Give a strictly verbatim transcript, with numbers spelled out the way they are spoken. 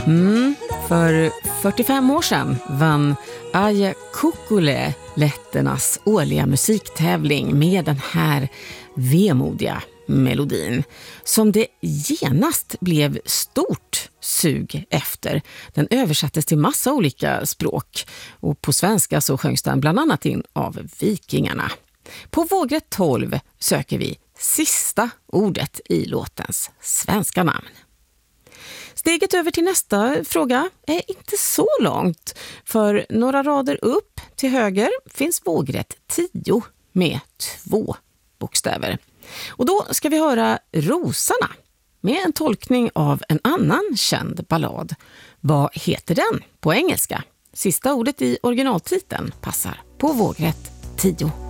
Mm, för fyrtiofem år sedan vann Aja Kukule letternas årliga musiktävling med den här vemodiga melodin som det genast blev stort sug efter. Den översattes till massa olika språk och på svenska så sjöngs den bland annat in av Vikingarna. På vågrätt tolv söker vi sista ordet i låtens svenska namn. Steget över till nästa fråga är inte så långt, för några rader upp till höger finns vågrätt tio med två bokstäver. Och då ska vi höra Rosarna med en tolkning av en annan känd ballad. Vad heter den på engelska? Sista ordet i originaltiteln passar på vågrätt tio.